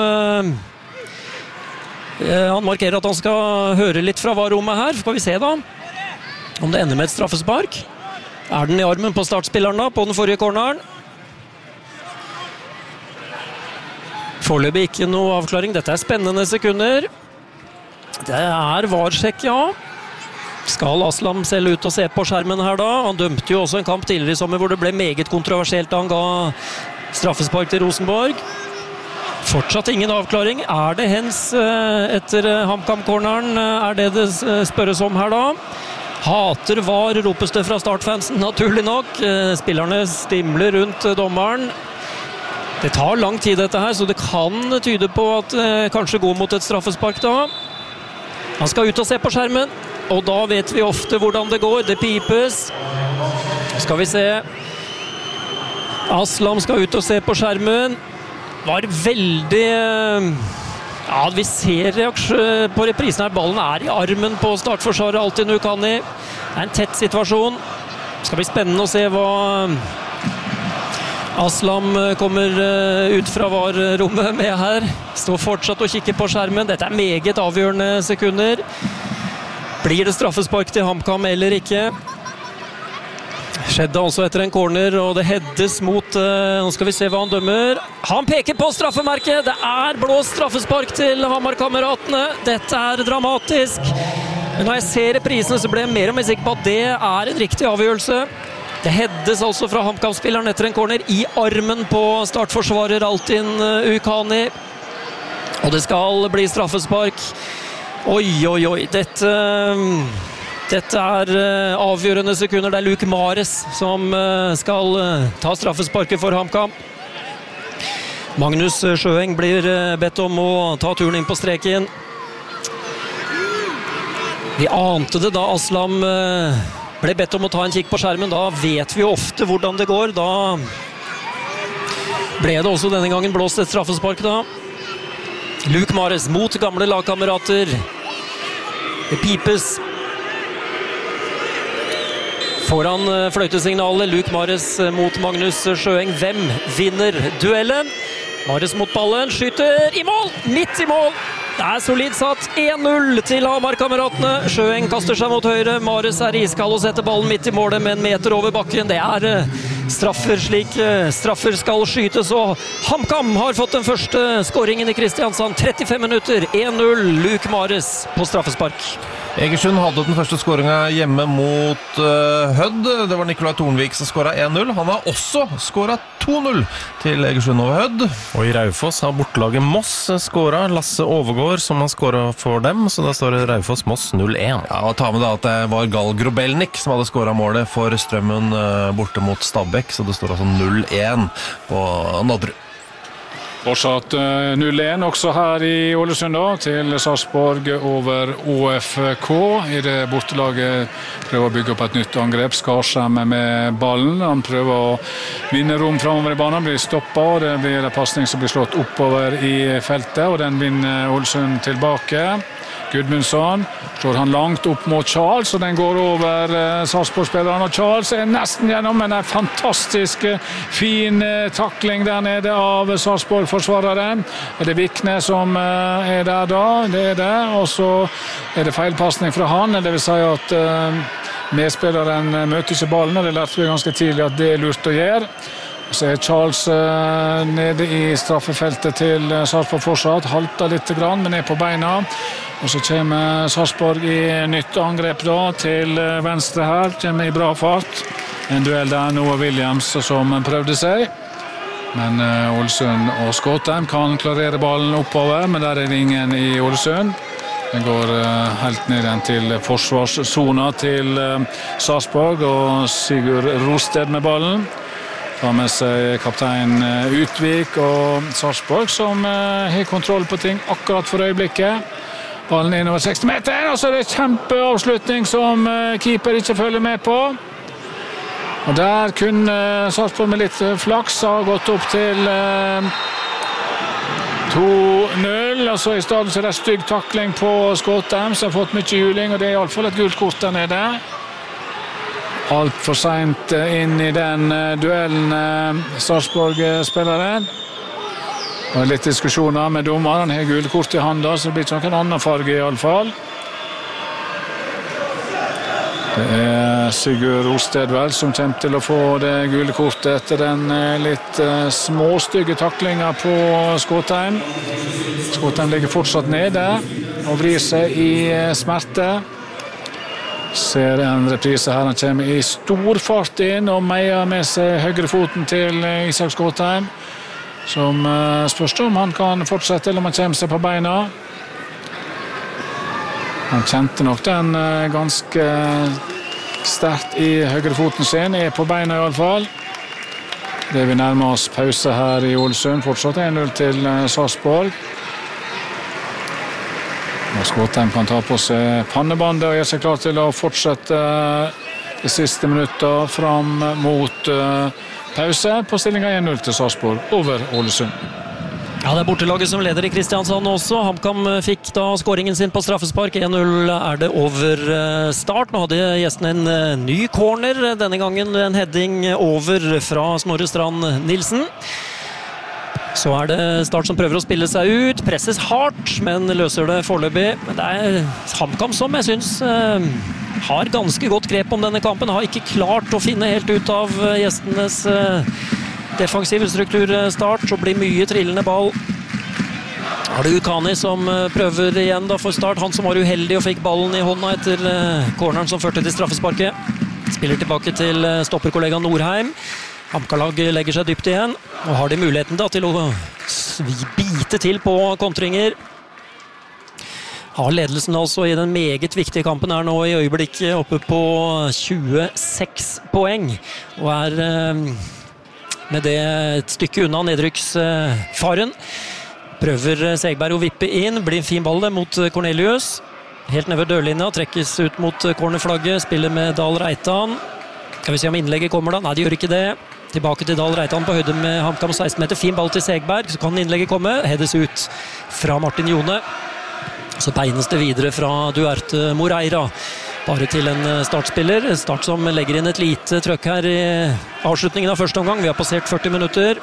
han markerer at han skal høre litt fra VAR-rommet her. Skal vi se da om det ender med et straffespark. Er den i armen på startspilleren da, på den forrige corneren? Foreløpig ikke noe avklaring. Dette er spennende sekunder. Det er VAR-sjekk, ja. Skal Aslam selv ut og se på skjermen her da? Han dømte jo også en kamp tidligere i sommer hvor det ble meget kontroversielt da han ga Straffespark til Rosenborg. Fortsatt ingen avklaring. Det hens etter HamKam-corneren? Det det spørres om her da? Hater var, ropes det fra startfansen, naturlig nok. Spillerne stimler rundt dommeren. Det tar lang tid dette her, så det kan tyde på at kanskje går mot et straffespark da. Han skal ut og se på skjermen, og da vet vi ofte hvordan det går. Det pipes. Skal vi se. Aslam skal ut og se på skjermen. Var veldig... Ja, vi ser reaksjon på reprisen her. Ballen i armen på startforsvaret, Altinn Ukani. Det en tett situasjon. Det skal bli spennende å se hva Aslam kommer ut fra VAR-rommet med her. Står fortsatt og kikker på skjermen. Dette meget avgjørende sekunder. Blir det straffespark til HamKam eller ikke? Skjedde også etter en corner, og det heddes mot... nå skal vi se hva han dømmer. Han peker på straffemerket. Det blåst straffespark til Hamar-kameratene. Dette dramatisk. Men når jeg ser reprisene, så ble jeg mer og mer sikker på at det en riktig avgjørelse. Det heddes altså fra HamKam-spilleren etter en corner i armen på startforsvarer Altinn Ukani. Og det skal bli straffespark. Oi, oi, oi. Dette avgjørende sekunder. Det Luke Mares som skal ta straffesparket for HamKam. Magnus Sjøeng blir bedt om å ta turen inn på streken. Vi ante det da Aslam ble bedt om å ta en kikk på skjermen. Da vet vi ofte hvordan det går. Da ble det også denne gangen blåst et straffespark da. Luke Mares mot gamle lagkamerater. Det pipes. Foran fløytesignalet, Luke Mares mot Magnus Sjøeng. Hvem vinner duellen? Mares mot ballen, skyter i mål! Midt i mål! Det solid satt. 1-0 til Hamar-kameratene. Sjøeng kaster seg mot høyre. Mares iskald og setter ballen midt i målet med en meter over bakken. Det straffer slik straffer skal skytes, og HamKam har fått den første skåringen i Kristiansand. 35 minutter, 1-0, Luke Mares på straffespark. Egersund hadde den første skåringen hjemme mot Hødd. Det var Nikolai Tornvik som skåret 1-0. Han har også skåret 2-0 til Egersund over Hødd. Og i Raufoss har bortelaget Moss skåret. Lasse Overgård som har skåret for dem, så da står det Raufoss-Moss 0-1. Ja, og ta med da at det var Gal Grobelnik som hadde skåret målet for Strømmen borte mot Stabæk, så det står altså 0-1 på Nadderud. Fortsatt 0-1 også her i Ålesund da, til Sarpsborg over ÅFK. I det bortelaget prøver å bygge opp et nytt angrep. Skarsheim med ballen. Han prøver å vinne rom fremover i banen. Blir stoppet, og det blir en passning som blir slått oppover i feltet, og den vinner Ålesund tilbake. Gudmundsson slår han langt opp mot Charles, og den går over Sarpsborg-spilleren, og Charles nesten gjennom, men en fantastisk fin takling der nede av Sarpsborg-forsvareren. Det Vikne som der da, det det, og så det feilpassning fra han, det vil si at medspilleren møter ikke ballen, og det lærte vi ganske tidlig at det lurt å gjøre. Så Charles nede i straffefeltet til Sarpsborg fortsatt, halter litt grann, men på beina. Og så kommer Sarpsborg i nytt angrep da, til venstre her, kommer i bra fart. En duell der Noah Williams som prøvde seg. Men Ålesund og Skåtheim kan klarere ballen oppover, men der det ingen i Ålesund. Den går helt ned igjen til forsvarszona til Sarpsborg, og Sigurd Rosted med ballen. Tar med seg kaptein Utvik og Sarpsborg, som har kontroll på ting akkurat for øyeblikket. Ballen innover 60 meter, og så det kjempeavslutning som keeper ikke følger med på. Og der kunne Sarpsborg med litt flaks ha gått opp til 2-0. Altså i stedet så det stygg takling på Skåtheim, som har fått mye juling, og det i alle fall et gult kort der nede. Alt for sent inn i den duellen Sarpsborg-spilleren. Og litt diskusjoner med dommer. Han har gule kort i handa, så det blir ikke noen annen farge i alle fall. Det Sigurd Rosted vel som kommer til å få det gule kortet etter den litt småstygge taklinga på Skåtheim. Skåtheim ligger fortsatt nede og vrir seg i smerte. Ser en reprise her, han kommer I stor fart inn og meier med seg høyrefoten til Isak Skåtheim, som spørs om han kan fortsette eller om han kommer seg på beina. Han kjente nok den ganske sterkt I høyrefoten sin, på beina I alle fall. Det vi nærmer oss pause her I Ålesund, fortsatt 1-0 til Sarpsborg. Skåtheim kan ta på seg pannebandet og gjøre seg klar til å fortsette de siste minutter fram mot pause på stillingen 1-0 til Sarpsborg over Ålesund. Ja, det bortelaget som leder I Kristiansand også. HamKam fikk da skåringen sin på straffespark. 1-0 det over start. Nå hadde gjestene en ny corner. Denne gangen en heading over fra Snorre Strand Nilsen. Så det Start som prøver å spille seg ut. Presses hardt, men løser det foreløpig. Men det HamKam som jeg synes har ganske godt grep om denne kampen. Har ikke klart å finne helt ut av gjestenes defensive struktur Start. Så blir mye trillende ball. Har det Ukani som prøver igjen da for Start. Han som var uheldig og fikk ballen I hånda etter corneren som førte til straffesparket. Spiller tilbake til stopperkollega Norheim. HamKam-laget legger seg dypt igjen, og har de muligheten da til å bite til på kontringer. Har ledelsen altså I den meget viktige kampen nå I øyeblikket oppe på 26 poeng, og med det et stykke unna nedrykksfaren. Prøver Segberg å vippe inn, blir en fin ball det mot Cornelius. Helt ned ved dørlinja, trekkes ut mot cornerflagget, spiller med Dahl Reitan. Skal vi se om innlegget kommer da? Nei, det gjør ikke det. Tilbake til Dahl Reitan på høyde med HamKam 16 meter. Fin ball til Segberg, så kan innlegget komme. Hedes ut fra Martin Jone. Så beines det videre fra Duarte Moreira. Bare til en startspiller. Start som legger inn et lite trøkk her I avslutningen av første omgang. Vi har passert 40 minutter.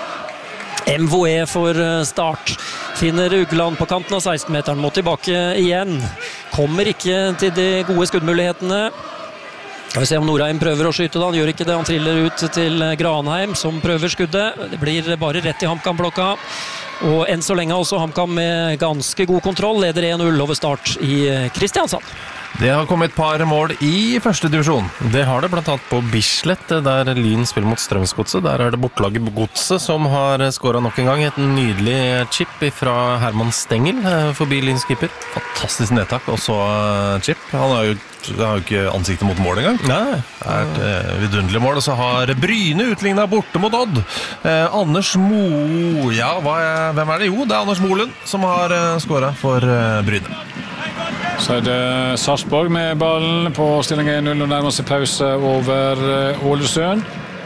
MVE for Start. Finner Ugland på kanten av 16-meteren. Må tilbake igjen. Kommer ikke til de gode skuddmulighetene. Skal vi se om Norheim prøver å skyte da. Han gjør ikke det. Han triller ut til Granheim som prøver skuddet. Det blir bare rett I HamKam-blokka. Og enn så lenge også HamKam med ganske god kontroll. Leder 1-0 over Start I Kristiansand. Det har kommet et par mål I første divisjon. Det har det blant annet på Bislett, der Lyn spiller mot Strømsgodset. Der det bortelaget Godset som har skåret nok en gang. Et nydelig chip fra Herman Stengel forbi Lyns keeper. Fantastisk nedtak, og så chip. Han har jo ikke ansiktet mot mål engang. Nei. Det et vidunderlig mål. Og så har Bryne utlignet borte mot Odd. Anders Mo... Ja, hvem det? Jo, det Anders Molund som har skåret for Bryne. Så det Sarpsborg med ballen på stillingen 1-0 og nærmer seg pause over Ålesund.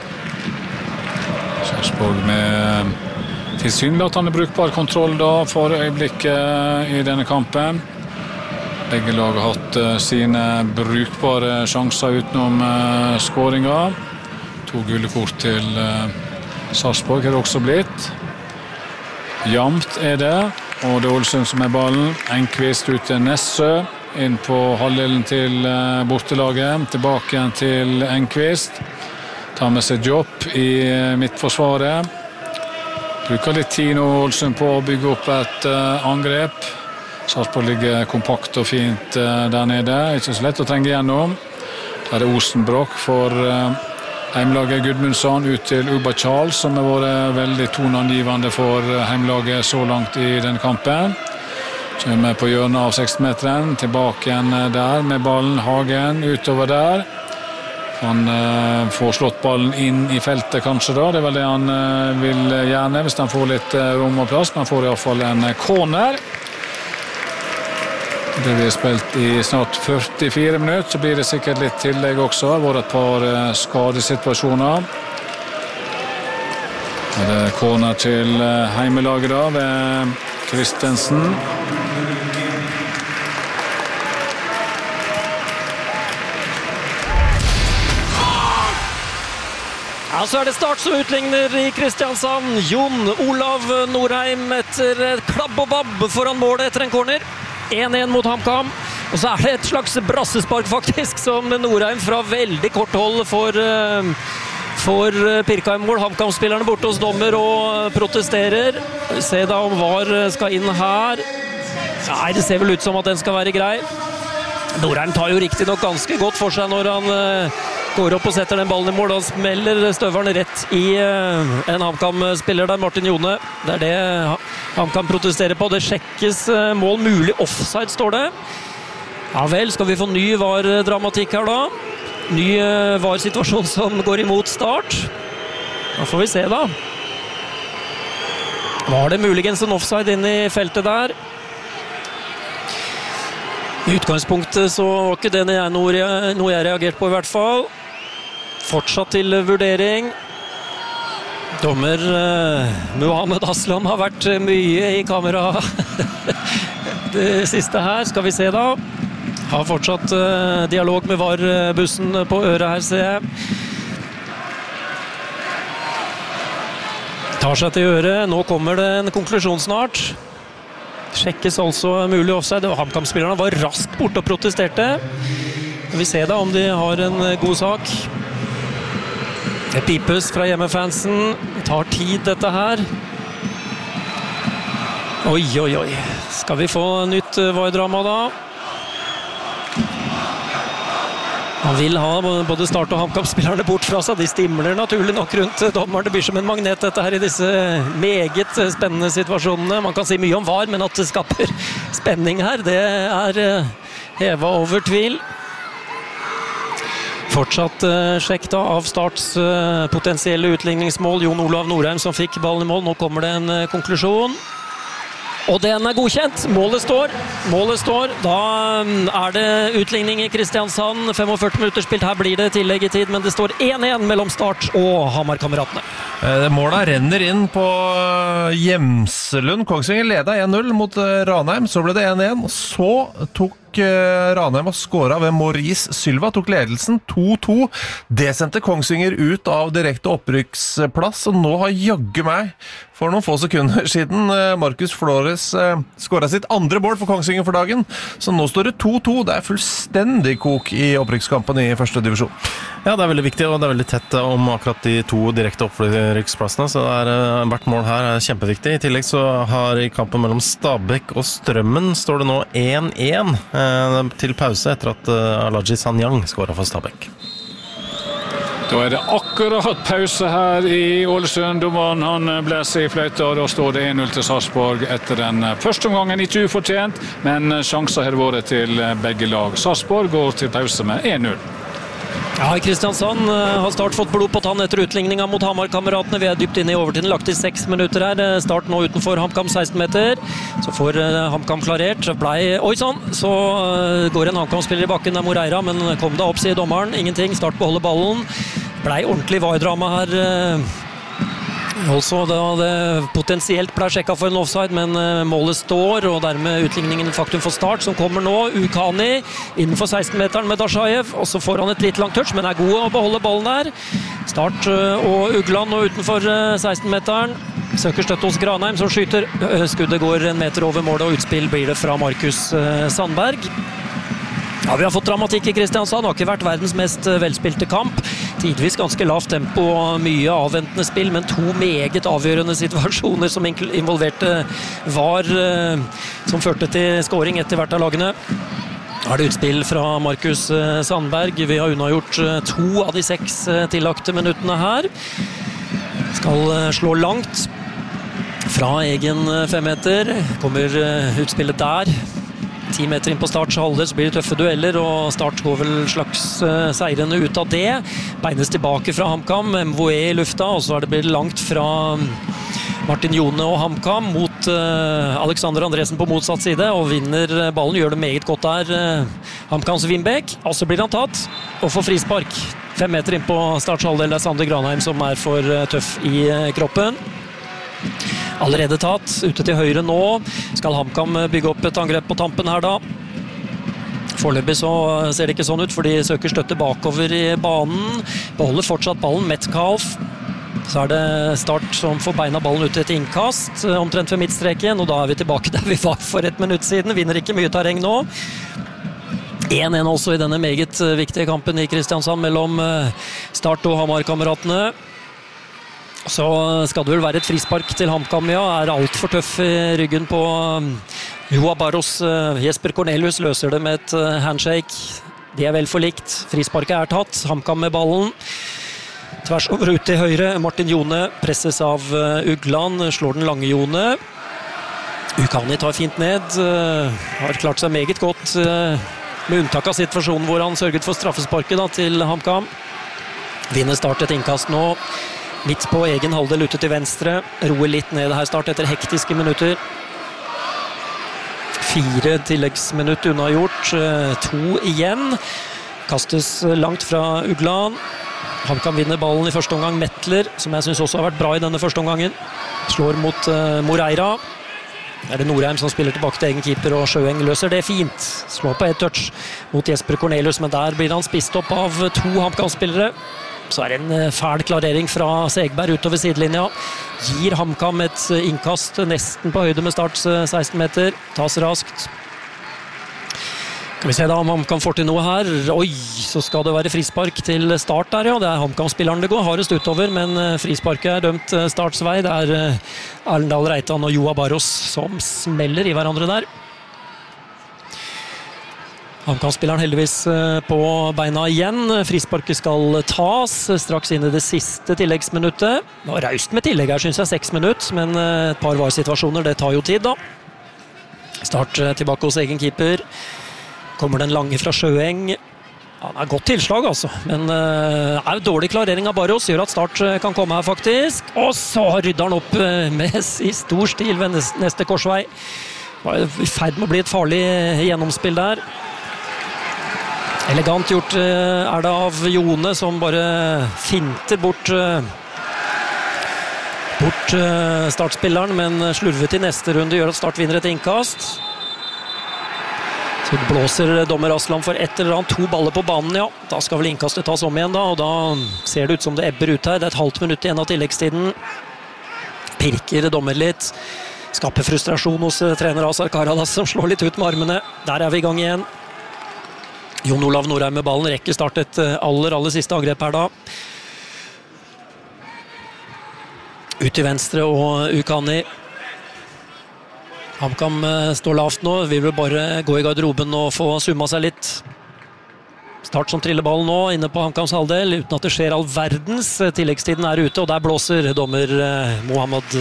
Sarpsborg med tilsynelatende brukbar kontroll da for øyeblikket I denne kampen. Begge lag har hatt sine brukbare sjanser utenom skåringer. 2 gule kort til Sarpsborg har det også blitt. Jamt det. Og det Ålesund som ballen. Enqvist ut til Nessø. Inn på halvdelen til bortelaget. Tilbake igjen til Enqvist. Tar med seg Jobb I midtforsvaret. Bruker litt tid nå Ålesund på å bygge opp et angrep. Sarpsborg ligger kompakt og fint der nede. Ikke så lett å trenge gjennom. Der det Osenbrokk for heimlaget Gudmundsson ut til Uba Charles, som har vært veldig toneangivende for heimlaget så langt I denne kampen. Kommer på hjørnet av 16-meteren, tilbake igjen der med ballen. Hagen utover der. Han får slått ballen inn I feltet kanskje da. Det vel det han vil gjerne hvis han får litt rom og plass, men han får I hvert fall en corner. Det vi har spilt I snart 44 minutter, så blir det sikkert litt tillegg også. Det har vært et par skadesituasjoner. Det corner til heimelaget da, ved Kristensen. Ja, så det Start som utligner I Kristiansand. Jon Olav Norheim etter klabb og babb foran målet etter en corner. 1-1 mot HamKam, og så det et slags brassespark faktisk, som Norheim fra veldig kort hold for pirka I mål. HamKam-spillerne borte hos dommer og protesterer. Se da om VAR skal inn her. Nei, det ser vel ut som at den skal være grei. Norheim tar jo riktig nok ganske godt for seg når han går opp og setter den ballen i mål. Da smeller støveren rett i en HamKam-spiller der, Martin Jone. Det det HamKam protesterer på. Det sjekkes mål mulig offside, står det. Ja vel, skal vi få ny VAR-dramatikk her da? Ny VAR-situasjon som går imot Start. Da får vi se da. Var det muligens en offside inn i feltet der? I utgangspunktet så var ikke det noe jeg reagerte på i hvert fall. Fortsatt til vurdering. Dommer Mohamed Aslam har vært mye i kamera det siste her. Skal vi se da. Har fortsatt dialog med VAR-bussen på øret her, ser jeg. Tar seg til øret. Nå kommer det en konklusjon snart. Sjekkes altså mulig offside. HamKam-spillerne var raskt borte og protesterte. Vi ser da om de har en god sak. Det pipes fra hjemmefansen. Det tar tid dette her. Oi, oi, oi. Skal vi få nytt VAR-drama da? Han vil ha både Start og HamKam-spillerne bort fra seg. De stimler naturlig nok rundt dommeren. Det blir som en magnet dette her i disse meget spennende situasjonene. Man kan si mye om VAR, men at det skaper spenning her, det hevet over tvil. Fortsatt sjekk da av Starts potensielle utligningsmål. Jon Olav Norheim som fikk ballen i mål. Nå kommer det en konklusjon. Og den godkjent. Målet står. Da det utligning i Kristiansand. 45 minutter spilt. Her blir det tillegg i tid, men det står 1-1 mellom Start og Hamar-kameratene. Målet renner inn på Gjemselund. Kongsvinger ledet 1-0 mot Ranheim. Så ble det 1-1. Så tok Ranheim og skåret ved Maurice Sylva, tok ledelsen 2-2. Det sendte Kongsvinger ut av direkte opprykksplass, og nå har jaggu meg for noen få sekunder siden Marcus Flores skåret sitt andre mål for Kongsvinger for dagen, så nå står det 2-2. Det fullstendig kok i opprykkskampen i første divisjon. Ja, det veldig viktig, og det veldig tett om akkurat de to direkte opprykksplassene, så hvert mål her kjempeviktig. I tillegg så har i kampen mellom Stabæk og Strømmen står det nå 1-1 til pause etter at Alaji Sanyang skåret for Stabæk. Da det akkurat pause her i Ålesund. Dommeren han blæser i fløyta, og da står det 1-0 til Sarpsborg etter den første omgangen. Ikke ufortjent, men sjanser har vært til begge lag. Sarpsborg går til pause med 1-0. Ja, i Kristiansand har Start fått blod på tann etter utligninga mot Hamar-kameratene. Vi dypt inne i overtiden, lagt i 6 minutter her. Start nå utenfor HamKam 16 meter. Så får HamKam klarert. Oi sann, så går en HamKam-spiller i bakken, Moreira, men kom da opp, sier dommeren. Ingenting, Start beholder ballen. Blei ordentlig VAR-drama her. Også da det potensielt ble sjekket for en offside, men målet står, og dermed utligningen et faktum for Start, som kommer nå. Ukani innenfor 16-meteren med Dashajev, og så får han et litt langt touch, men god å beholde ballen der. Start og Ugland nå utenfor 16-meteren. Søker støtte hos Granheim, som skyter. Skuddet går 1 meter over målet, og utspill blir det fra Markus Sandberg. Ja, vi har fått dramatikk i Kristiansand. Det har ikke vært verdens mest velspilte kamp. Tidvis ganske lavt tempo og mye avventende spill, men 2 meget avgjørende situasjoner som involverte VAR, som førte til scoring etter hvert av lagene. Da det utspill fra Markus Sandberg. Vi har unnagjort 2 av de 6 tillagte minuttene her. Skal slå langt fra egen 5-meter. Kommer utspillet der. 10 meter inn på Starts halvdel, så blir det tøffe dueller, og Start går vel slags seirende ut av det. Beines tilbake fra HamKam, MVE i lufta, og så det blitt langt fra Martin Jone og HamKam mot Alexander Andresen på motsatt side, og vinner ballen, gjør det meget godt der. HamKams Wimbek, og så blir han tatt, og får frispark. 5 meter inn på Starts halvdel, det Sander Granheim som for tøff i kroppen. Allerede tatt, ute til høyre nå. Skal HamKam bygge opp et angrep på tampen her da? Foreløpig så ser det ikke sånn ut, for de søker støtte bakover i banen. Beholder fortsatt ballen, Metcalf. Så det Start som får beina ballen ut til et innkast, omtrent ved midtstreken, og da vi tilbake der vi var for 1 minutt siden. Vinner ikke mye terreng nå. 1-1 også i denne meget viktige kampen i Kristiansand mellom Start og Hamar-kameratene. Så skal det vel være et frispark til HamKam, ja. Alt for tøff i ryggen på Joa Barros, Jesper Cornelius løser det med et handshake. De vel forlikt. Frisparket tatt. HamKam med ballen. Tvers over ut til høyre. Martin Jone presses av Ugland. Slår den lange Jone. Ukani tar fint ned. Har klart seg meget godt med unntak av situasjonen hvor han sørget for straffesparket da, til HamKam. Vinner Start et innkast nå. Midt på egen halvdel ute til venstre. Roer litt ned her Start etter hektiske minutter. 4 tilleggsminutt unnagjort, 2 igjen. Kastes langt fra Ugland. HamKam vinner ballen i første omgang. Mettler, som jeg synes også har vært bra i denne første omgangen, slår mot Moreira. Det det Norheim som spiller tilbake til egen keeper, og Sjøeng løser det fint. Slår på et touch mot Jesper Cornelius, men der blir han spist opp av 2 HamKam-spillere. Så det en fæl klarering fra Segberg utover sidelinja. Gir HamKam et innkast nesten på høyde med Start 16 meter. Tas raskt. Kan vi se da om HamKam får til noe her. Oi, så skal det være frispark til Start der, ja. Det HamKam-spilleren det går hardest utover, men frisparket dømt Starts vei. Det Erlendal Reitan og Joa Barros som smeller i hverandre der. HamKam-spilleren heldigvis på beina igjen. Frisparket skal tas straks inn i det siste tilleggsminuttet. Det var raust med tillegg her, synes jeg, 6 minutter, men et par varsituasjoner, det tar jo tid da. Start tilbake hos egen keeper. Kommer den lange fra Sjøeng. Han har godt tilslag altså, men dårlig klarering av Barros gjør at Start kan komme her faktisk. Og så rydder han opp med i stor stil ved neste korsvei. Var i ferd med å bli et farlig gjennomspill der. Elegant gjort det av Jone, som bare finter bort startspilleren, men slurvet i neste runde gjør at Start vinner et innkast. Så blåser dommer Aslan for et eller annet, 2 baller på banen, ja. Da skal vel innkastet tas om igjen da, og da ser det ut som det ebber ut her. Det et halvt minutt igjen av tilleggstiden. Pirker dommer litt. Skaper frustrasjon hos trener Azar Karadas, som slår litt ut med armene. Der vi i gang igjen. Jon Olav Norheim med ballen rekker Start et aller siste angrep her da. Ut til venstre og Ukani. HamKam står lavt nå, vi vil bare gå i garderoben og få summa seg litt. Start som triller ballen nå, inne på HamKams halvdel, uten at det skjer all verdens. Tilleggstiden ute, og der blåser dommer Mohammed